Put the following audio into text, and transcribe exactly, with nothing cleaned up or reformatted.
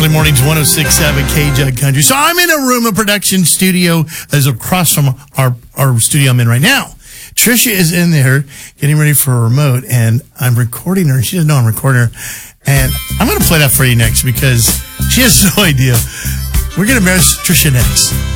Early mornings, one oh six point seven K J Country. So I'm in a room, a production studio that's across from our, our studio I'm in right now. Trisha is in there getting ready for a remote, and I'm recording her. She doesn't know I'm recording her. And I'm going to play that for you next because she has no idea. We're going to embarrass Trisha next.